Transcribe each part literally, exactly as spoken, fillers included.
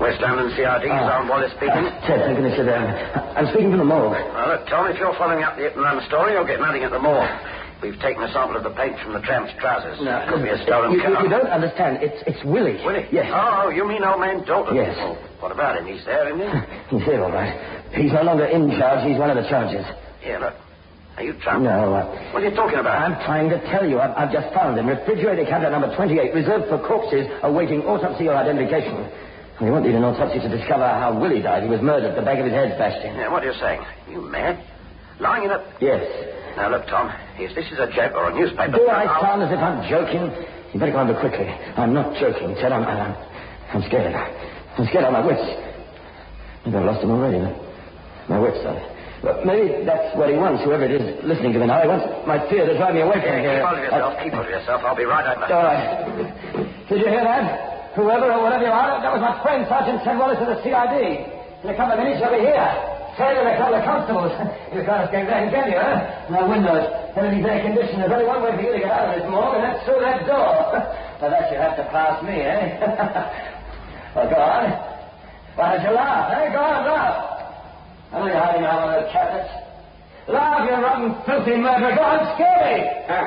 West London C I D, uh, Sergeant Wallace speaking. Uh, Ted, I'm going to sit down. I'm speaking from the morgue. Well, look, Tom, if you're following up the Hit and Run story, you'll get nothing at the morgue. We've taken a sample of the paint from the tramp's trousers. No, it could be a stolen you, car. You don't understand. It's it's Willie. Willie? Yes. Oh, you mean old man Dalton? Yes. Oh, what about him? He's there, isn't he? He's here, all right. He's no longer in charge. He's one of the charges. Here, look. Are you drunk? No. Uh, what are you talking about? I'm trying to tell you. I've, I've just found him. Refrigerator cabinet number twenty-eight, reserved for corpses awaiting autopsy or identification. We won't need an autopsy to discover how Willie died. He was murdered. The back of his head bashed in. Yeah, what are you saying? Are you mad? Lying in a... Yes. Now, look, Tom, if this is a joke or a newspaper... Do I sound as if I'm joking? You better go under quickly. I'm not joking, Ted. I'm, I'm, I'm scared. I'm scared on my wits. Maybe I've lost him already. My wits, though. But maybe that's what he wants, whoever it is listening to me now. He wants my fear to drive me away from here. here. Keep hold of yourself. I... Keep hold of yourself. I'll be right over. All right. Did you hear that? Whoever or whatever you are, that was my friend, Sergeant Ted Wallace of the C I D. In a couple of minutes, he'll be here. Tell you a couple of constables. You can't escape that, can you, huh? No windows. Everything's air conditioned. There's only one way for you to get out of this morgue, and that's through that door. Well, that you have to pass me, eh? Well, go on. Why don't you laugh, eh? Go on, laugh. I know you're hiding behind one of those cabinets. Laugh, you rotten, filthy murderer. Go on, scare me.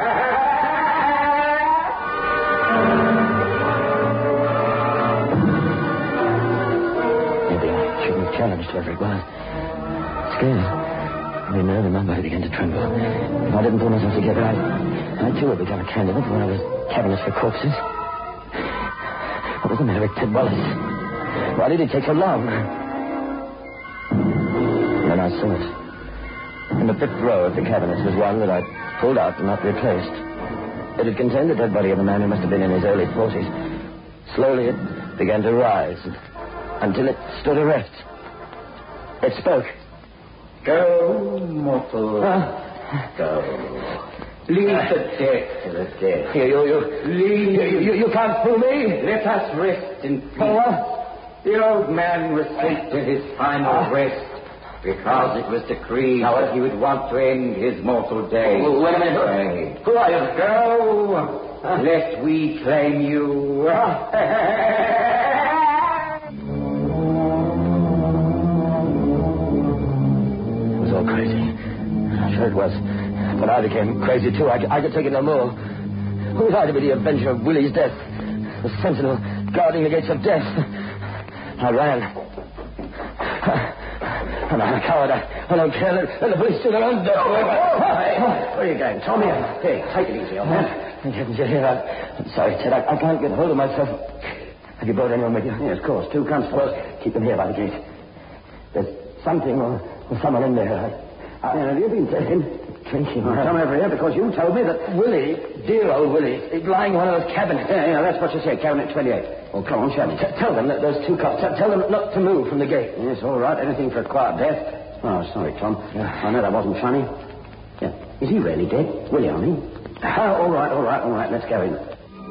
Challenged whoever it was. Scared. Every nerve in my body began to tremble. If I didn't pull myself together, I, I too would become a candidate for one of those cabinets for corpses. What was the matter with Ted Wallace? Why did it take so long? Then I saw it. In the fifth row of the cabinets was one that I pulled out and not replaced. It had contained the dead body of a man who must have been in his early forties. Slowly it began to rise until it stood erect. It spoke. Go, mortal. Uh, Go. Leave the dead to the dead. You, you, you, Leave. you, you, you can't fool me. Let us rest in peace. Oh, what? The old man was sent to his final uh, rest because it was decreed now, that he would want to end his mortal days. Oh, wait a minute. Who are you? Go, uh, lest we claim you. Uh, Crazy. I'm sure it was. But I became crazy, too. I, I could take it no more. Who was I to be the avenger of Willie's death? The sentinel guarding the gates of death. I ran. And I'm a coward. I, I don't care. Let, let the police do their own death. Oh, oh, oh, hey. Where are you going? Tommy, hey, take it easy, old man. Thank heavens you're here. I, I'm sorry, Ted. I, I can't get hold of myself. Have you brought anyone with you? Yes, of course. Two constables. Keep them here by the gate. There's something or... There's someone in there. I, I, yeah, have you been drinking? Drinking? I've come over here because you told me that... Willie, dear old Willie, is lying in one of those cabinets. Yeah, yeah, that's what you said, cabinet twenty-eight. Well, come on, show me. T- tell them that those two cops... T- tell them not to move from the gate. Yes, all right. Anything for a quiet death. Oh, sorry, Tom. Yeah. I know that wasn't funny. Yeah. Is he really dead? Willie, I mean. Oh, all right, all right, all right. Let's go in.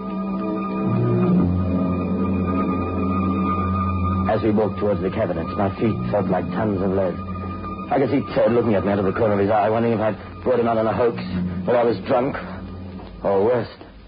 As we walked towards the cabinets, my feet felt like tons of lead. I could see Ted looking at me out of the corner of his eye, wondering if I'd brought him out on a hoax, that I was drunk, or worse.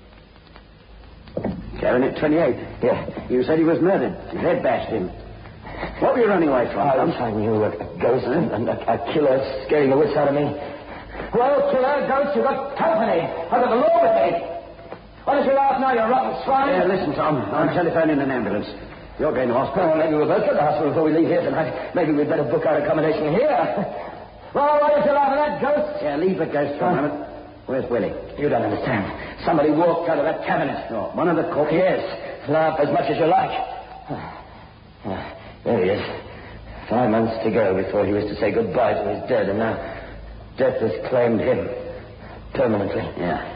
Cabinet twenty-eight. Yeah. You said he was murdered. His head bashed in. What were you running away from? I wish I knew a ghost and, and a, a killer scaring the wits out of me. Well, killer, ghost, you've got company. I've got the law with me. Why don't you laugh now, you rotten swine? Yeah, listen, Tom. I'm telephoning an ambulance. You're going to hospital. Oh, maybe we'll both go to the hospital before we leave here tonight. Maybe we'd better book our accommodation here. Well, why don't you laugh at that ghost? Yeah, leave the ghost for a moment. Where's Willie? You don't understand. Somebody walked out of that cabinet. Oh, one of the corpses? Yes. Laugh as much as you like. There he is. Five months to go before he was to say goodbye to his dead, and now death has claimed him permanently. Yeah.